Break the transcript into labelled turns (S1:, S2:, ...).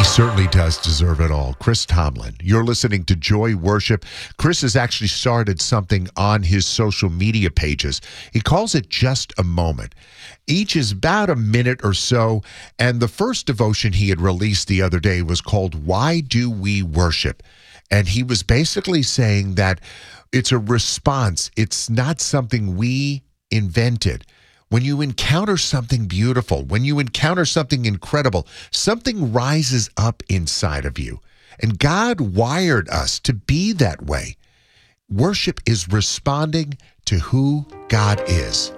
S1: Certainly does deserve it all. Chris Tomlin. You're listening to Joy Worship. Chris has actually started something on his social media pages. He calls it Just a Moment. Each is about a minute or so, and the first devotion he had released the other day was called Why Do We Worship? And he was basically saying that it's a response. It's not something we invented. When you encounter something beautiful, when you encounter something incredible, something rises up inside of you. And God wired us to be that way. Worship is responding to who God is.